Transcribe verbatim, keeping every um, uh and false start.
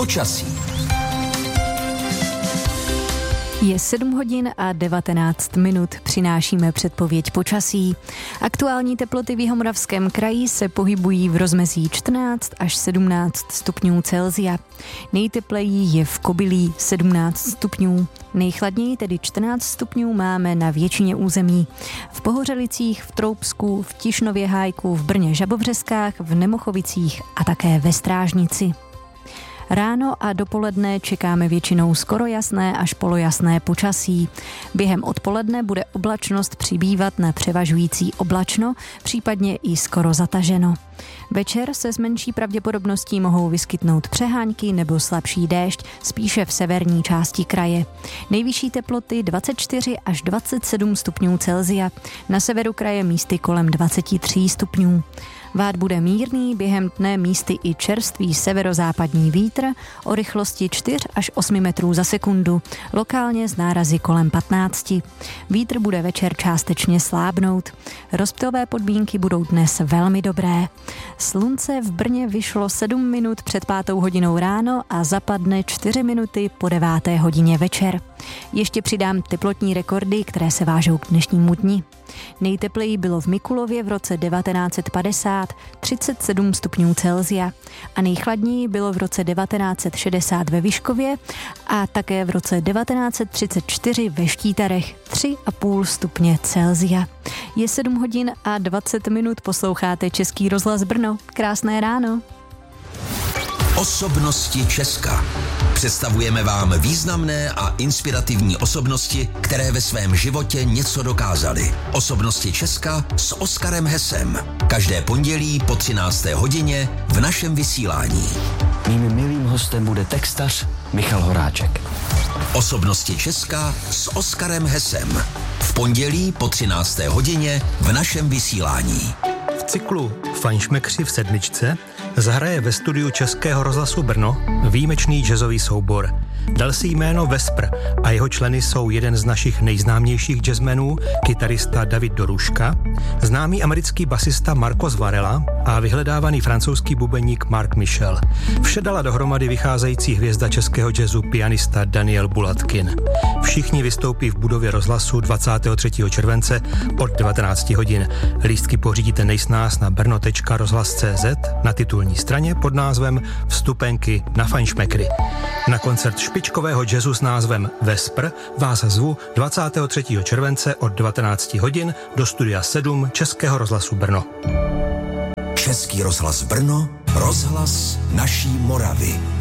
Počasí. Je sedm hodin a devatenáct minut, přinášíme předpověď počasí. Aktuální teploty v Jihomoravském kraji se pohybují v rozmezí čtrnáct až sedmnáct stupňů Celsia. Nejtepleji je v Kobylí sedmnáct stupňů. Nejchladněji, tedy čtrnáct stupňů, máme na většině území. V Pohořelicích, v Troubsku, v Tišnově Hájku, v Brně Žabovřeskách, v Nemochovicích a také ve Strážnici. Ráno a dopoledne čekáme většinou skoro jasné až polojasné počasí. Během odpoledne bude oblačnost přibývat na převažující oblačno, případně i skoro zataženo. Večer se s menší pravděpodobností mohou vyskytnout přehánky nebo slabší déšť, spíše v severní části kraje. Nejvyšší teploty dvacet čtyři až dvacet sedm stupňů Celsia, na severu kraje místy kolem dvacet tři stupňů. Vád bude mírný, během dne místy i čerstvý severozápadní vítr o rychlosti čtyři až osm metrů za sekundu, lokálně z nárazy kolem patnáct. Vítr bude večer částečně slábnout. Rozptylové podmínky budou dnes velmi dobré. Slunce v Brně vyšlo sedm minut před pátou hodinou ráno a zapadne čtyři minuty po deváté hodině večer. Ještě přidám teplotní rekordy, které se vážou k dnešnímu dni. Nejtepleji bylo v Mikulově v roce devatenáct set padesát třicet sedm stupňů Celsia a nejchladněji bylo v roce devatenáct set šedesát ve Vyškově a také v roce devatenáct set třicet čtyři ve Štítarech tři a půl stupně Celsia. Je sedm hodin a dvacet minut, posloucháte Český rozhlas Brno. Krásné ráno. Osobnosti Česka. Představujeme vám významné a inspirativní osobnosti, které ve svém životě něco dokázaly. Osobnosti Česka s Oskarem Hesem. Každé pondělí po třinácté hodině v našem vysílání. Mým milým hostem bude textař Michal Horáček. Osobnosti Česka s Oskarem Hesem. V pondělí po třinácté hodině v našem vysílání. V cyklu Fajnšmekři v sedmičce zahraje ve studiu Českého rozhlasu Brno výjimečný jazzový soubor. Dal si jméno Vespr a jeho členy jsou jeden z našich nejznámějších jazzmenů, kytarista David Doruška, známý americký basista Marcos Varela a vyhledávaný francouzský bubeník Mark Michel. Vše dala dohromady vycházející hvězda českého jazzu pianista Daniel Bulatkin. Všichni vystoupí v budově rozhlasu dvacátého třetího července od devatenáct hodin. Lístky pořídíte nejsnáz na brno tečka rozhlas tečka cé zet na titulní straně pod názvem Vstupenky na Fajnšmekry. Na koncert špičkového jazzu s názvem Vespr vás zvu dvacátého třetího července od devatenáct hodin do studia sedm Českého rozhlasu Brno. Český rozhlas Brno, rozhlas naší Moravy.